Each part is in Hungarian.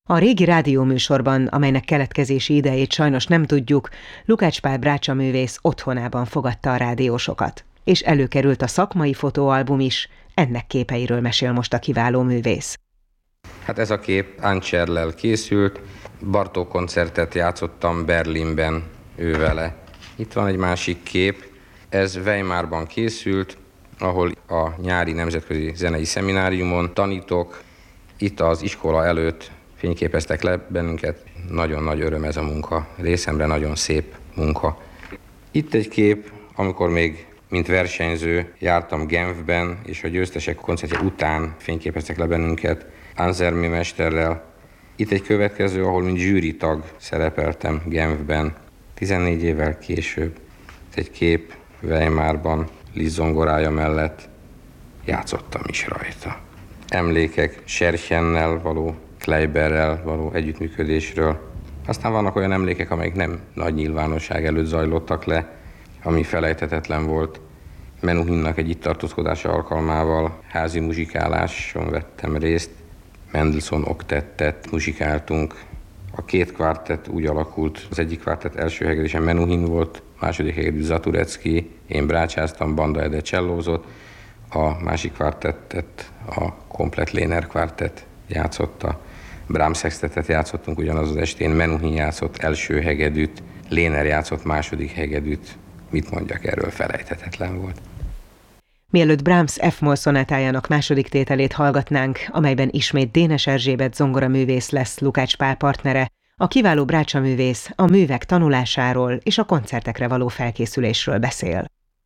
A régi rádióműsorban, amelynek keletkezési idejét sajnos nem tudjuk, Lukács Pál brácsaművész otthonában fogadta a rádiósokat. És előkerült a szakmai fotóalbum is, ennek képeiről mesél most a kiváló művész. Hát ez a kép Ancerrel készült, Bartók koncertet játszottam Berlinben ővele. Itt van egy másik kép, ez Weimarban készült, ahol a nyári nemzetközi zenei szemináriumon tanítok. Itt az iskola előtt fényképeztek le bennünket. Nagyon nagy öröm ez a munka, részemre nagyon szép munka. Itt egy kép, amikor még mint versenyző jártam Genfben, és a győztesek koncertje után fényképeztek le bennünket Ansermi mesterrel. Itt egy következő, ahol mint zsűritag szerepeltem Genfben, 14 évvel később. Itt egy kép Weimarban, Liszt zongorája mellett játszottam is rajta. Emlékek Serchennel való, Kleiberrel való együttműködésről. Aztán vannak olyan emlékek, amelyek nem nagy nyilvánosság előtt zajlottak le, ami felejthetetlen volt. Menuhinnak egy itt tartózkodása alkalmával házi muzsikáláson vettem részt. Mendelssohn oktettet muzsikáltunk. A két kvártett úgy alakult, az egyik kvártett első hegedűsen Menuhin volt, második hegedű Zaturecki, én brácsáztam, Banda Ede csellózott, a másik kvártettet a komplett Léner kvártett játszotta. Brahms szextetet játszottunk ugyanaz az estén, Menuhin játszott első hegedűt, Léner játszott második hegedűt. Mit mondjak erről, felejthetetlen volt. Mielőtt Brahms F-moll szonátájának második tételét hallgatnánk, amelyben ismét Dénes Erzsébet zongoraművész lesz Lukács Pál partnere, a kiváló brácsaművész a művek tanulásáról és a koncertekre való felkészülésről beszél.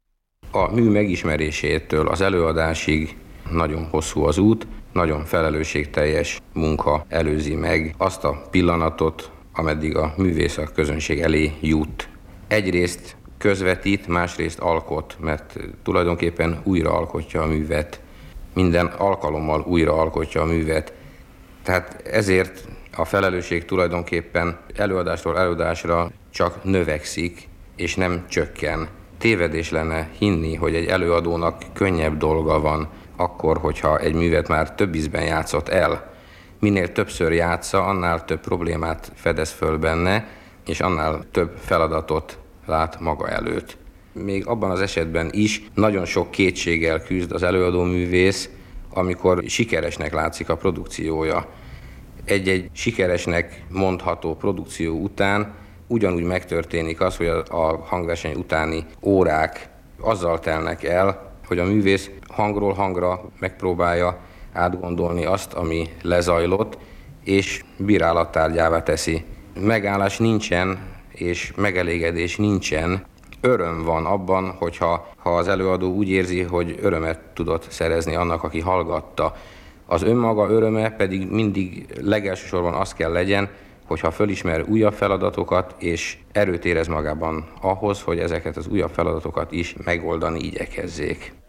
A mű megismerésétől az előadásig nagyon hosszú az út, nagyon felelősségteljes munka előzi meg azt a pillanatot, ameddig a művész a közönség elé jut. Egyrészt közvetít, másrészt alkot, mert tulajdonképpen újra alkotja a művet. Minden alkalommal újra alkotja a művet. Tehát ezért a felelősség tulajdonképpen előadástól előadásra csak növekszik, és nem csökken. Tévedés lenne hinni, hogy egy előadónak könnyebb dolga van akkor, hogyha egy művet már több ízben játszott el. Minél többször játsza, annál több problémát fedez föl benne, és annál több feladatot lát maga előtt. Még abban az esetben is nagyon sok kétséggel küzd az előadó művész, amikor sikeresnek látszik a produkciója. Egy-egy sikeresnek mondható produkció után ugyanúgy megtörténik az, hogy a hangverseny utáni órák azzal telnek el, hogy a művész hangról hangra megpróbálja átgondolni azt, ami lezajlott, és bírálattárgyává teszi. Megállás nincsen, és megelégedés nincsen. Öröm van abban, hogyha az előadó úgy érzi, hogy örömet tudott szerezni annak, aki hallgatta. Az önmaga öröme pedig mindig legelsősorban az kell legyen, hogyha fölismer újabb feladatokat, és erőt érez magában ahhoz, hogy ezeket az újabb feladatokat is megoldani igyekezzék.